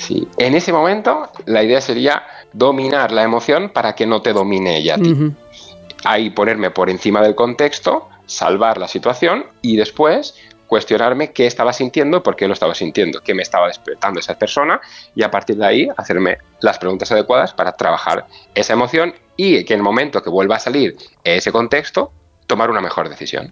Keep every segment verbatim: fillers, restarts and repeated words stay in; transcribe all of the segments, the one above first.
Sí. En ese momento, la idea sería dominar la emoción para que no te domine ella a ti. Uh-huh. Ahí ponerme por encima del contexto, salvar la situación y después cuestionarme qué estaba sintiendo, por qué lo estaba sintiendo, qué me estaba despertando esa persona y a partir de ahí hacerme las preguntas adecuadas para trabajar esa emoción y que en el momento que vuelva a salir ese contexto, tomar una mejor decisión.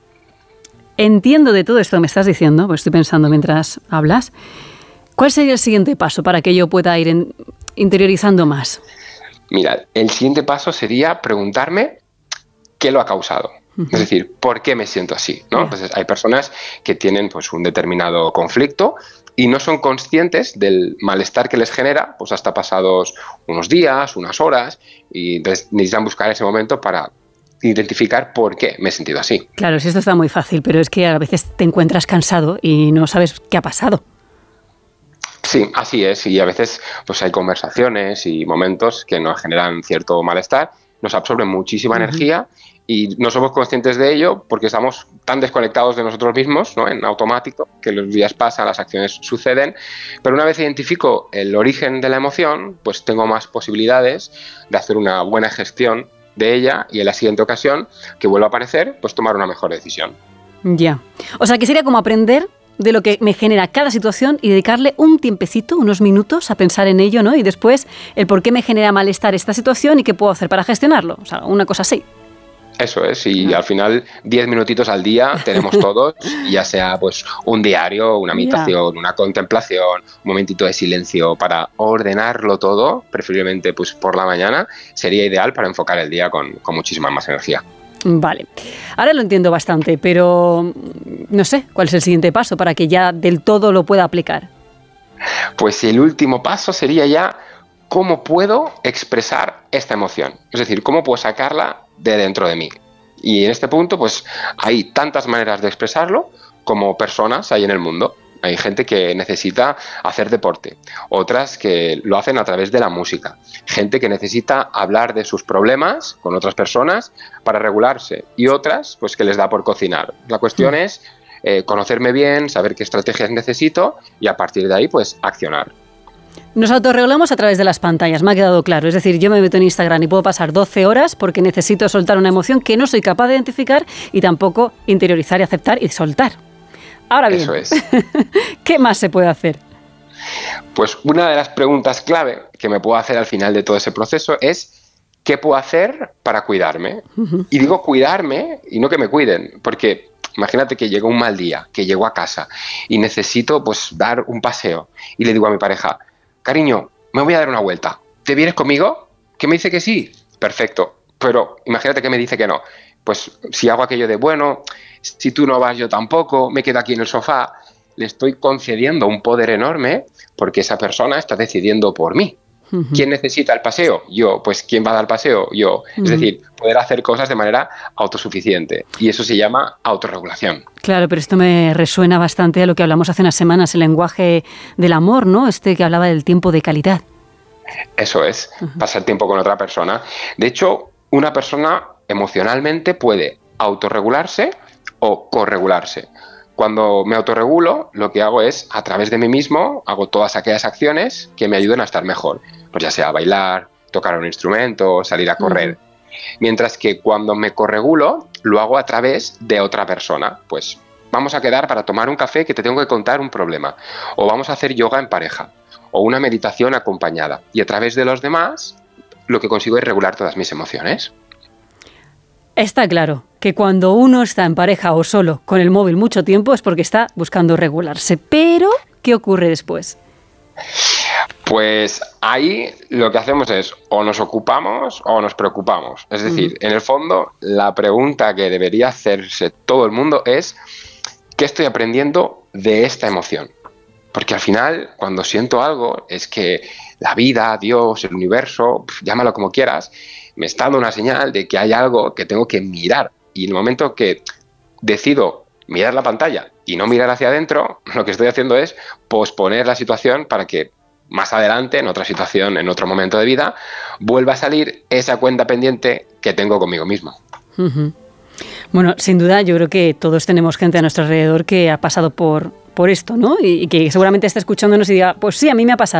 Entiendo de todo esto que me estás diciendo, pues estoy pensando mientras hablas. ¿Cuál sería el siguiente paso para que yo pueda ir en, interiorizando más? Mira, el siguiente paso sería preguntarme qué lo ha causado. Uh-huh. Es decir, ¿por qué me siento así? ¿No? Yeah. Entonces, hay personas que tienen pues, un determinado conflicto y no son conscientes del malestar que les genera, pues hasta pasados unos días, unas horas, y entonces necesitan buscar ese momento para identificar por qué me he sentido así. Claro, si esto está muy fácil, pero es que a veces te encuentras cansado y no sabes qué ha pasado. Sí, así es, y a veces pues hay conversaciones y momentos que nos generan cierto malestar, nos absorben muchísima uh-huh. energía y no somos conscientes de ello porque estamos tan desconectados de nosotros mismos, ¿no? En automático, que los días pasan, las acciones suceden, pero una vez identifico el origen de la emoción, pues tengo más posibilidades de hacer una buena gestión de ella y en la siguiente ocasión que vuelva a aparecer, pues tomar una mejor decisión. Ya, o sea que sería como aprender de lo que me genera cada situación y dedicarle un tiempecito, unos minutos a pensar en ello, ¿no? Y después el por qué me genera malestar esta situación y qué puedo hacer para gestionarlo. O sea, una cosa así. Eso es, y ah. al final diez minutitos al día tenemos todos, ya sea pues un diario, una meditación, yeah. una contemplación, un momentito de silencio para ordenarlo todo, preferiblemente pues por la mañana, sería ideal para enfocar el día con, con muchísima más energía. Vale, ahora lo entiendo bastante, pero no sé, ¿cuál es el siguiente paso para que ya del todo lo pueda aplicar? Pues el último paso sería ya cómo puedo expresar esta emoción, es decir, cómo puedo sacarla de dentro de mí. Y en este punto, pues hay tantas maneras de expresarlo como personas hay en el mundo. Hay gente que necesita hacer deporte, otras que lo hacen a través de la música, gente que necesita hablar de sus problemas con otras personas para regularse y otras pues que les da por cocinar. La cuestión es eh, conocerme bien, saber qué estrategias necesito y a partir de ahí pues accionar. Nos autorregulamos a través de las pantallas, me ha quedado claro. Es decir, yo me meto en Instagram y puedo pasar doce horas porque necesito soltar una emoción que no soy capaz de identificar y tampoco interiorizar y aceptar y soltar. Ahora bien, Eso es. ¿Qué más se puede hacer? Pues una de las preguntas clave que me puedo hacer al final de todo ese proceso es ¿qué puedo hacer para cuidarme? Uh-huh. Y digo cuidarme y no que me cuiden, porque imagínate que llegó un mal día, que llego a casa y necesito pues dar un paseo y le digo a mi pareja, cariño, me voy a dar una vuelta, ¿te vienes conmigo? ¿Que me dice que sí? Perfecto, pero imagínate que me dice que no. Pues si hago aquello de, bueno, si tú no vas yo tampoco, me quedo aquí en el sofá, le estoy concediendo un poder enorme porque esa persona está decidiendo por mí. Uh-huh. ¿Quién necesita el paseo? Yo. Pues ¿quién va a dar el paseo? Yo. Uh-huh. Es decir, poder hacer cosas de manera autosuficiente y eso se llama autorregulación. Claro, pero esto me resuena bastante a lo que hablamos hace unas semanas, el lenguaje del amor, ¿no? Este que hablaba del tiempo de calidad. Eso es, uh-huh. pasar tiempo con otra persona. De hecho, una persona emocionalmente puede autorregularse o corregularse. Cuando me autorregulo, lo que hago es, a través de mí mismo, hago todas aquellas acciones que me ayuden a estar mejor. Pues ya sea bailar, tocar un instrumento, salir a correr. Uh-huh. Mientras que cuando me corregulo, lo hago a través de otra persona. Pues vamos a quedar para tomar un café que te tengo que contar un problema. O vamos a hacer yoga en pareja. O una meditación acompañada. Y a través de los demás, lo que consigo es regular todas mis emociones. Está claro que cuando uno está en pareja o solo con el móvil mucho tiempo es porque está buscando regularse. Pero, ¿qué ocurre después? Pues ahí lo que hacemos es o nos ocupamos o nos preocupamos. Es decir, uh-huh. en el fondo, la pregunta que debería hacerse todo el mundo es ¿qué estoy aprendiendo de esta emoción? Porque al final, cuando siento algo, es que la vida, Dios, el universo, llámalo como quieras, me está dando una señal de que hay algo que tengo que mirar. Y en el momento que decido mirar la pantalla y no mirar hacia adentro, lo que estoy haciendo es posponer la situación para que más adelante, en otra situación, en otro momento de vida, vuelva a salir esa cuenta pendiente que tengo conmigo mismo. Uh-huh. Bueno, sin duda, yo creo que todos tenemos gente a nuestro alrededor que ha pasado por, por esto, ¿no? Y, y que seguramente está escuchándonos y diga, pues sí, a mí me ha pasado.